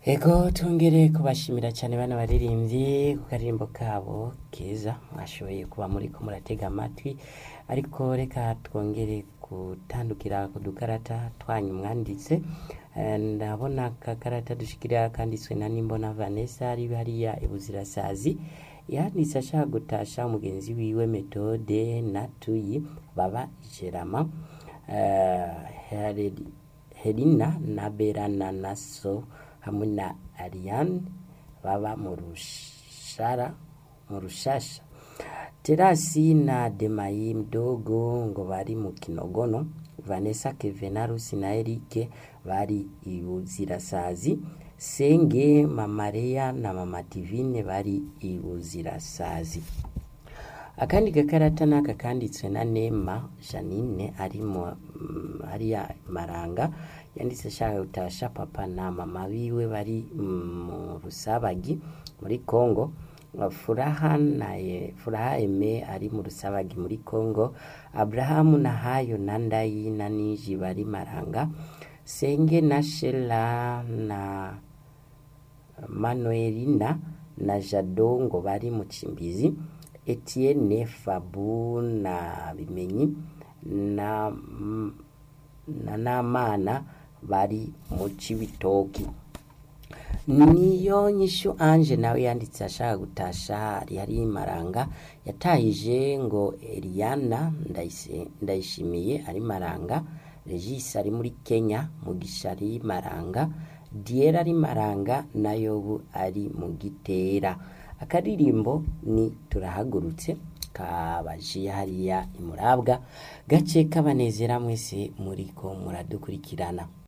Ego tongere kubashimira cyane bana baririmbyi ku karirimbo kabo keza mwashoboye kuba muri ko muratega amatwi, ariko reka twongere gutandukira ku dukarata twanyu mwanditse. Ndabona akakarata dushikira kanditswe na Nimbona Vanessa ari hariya ibuzirasazi, yanditse ashaka gutasha umugenzi wiwe Methode na Tuyi baba Jerama, Helina na Berana naso hamwe na Ariane baba mu Rushasha, Terasi na Demayi Mdogo ngo bari mu Kinogono, Vanessa Kevenarus na Eric bari ibuzirasazi, Senge Mamareya na Mama Divine bari ibuzirasazi. Akandi gakarata naka kanditswe na Nema Janine ari mu hariya Maranga, yanditse ashaka gutasha papa na mama biwe bari mu Rusabagi muri Kongo, Furaha Eme ari mu Rusabagi muri Kongo, Abrahamu na Hayo na Ndayi na Niji bari Maranga, Senge na Shela na Manuelina na Jadongo bari mu Chimbizi, Etienne Fabu na Bimenyi na Namana bari mu Cibitoki. Niyo nyishu Ange nawe yanditse ashaka gutasha ari Maranga, yatahije ngo Eliana Ndayishimiye ari Maranga, Regis ari muri Kenya, Mugisha ari Maranga, Diera ari Maranga na Yobu ari mu Gitera. Akaririmbo ni turahagurutse kabaji hariya imurabwa, gace kabanezera mwese muriko muradukurikirana.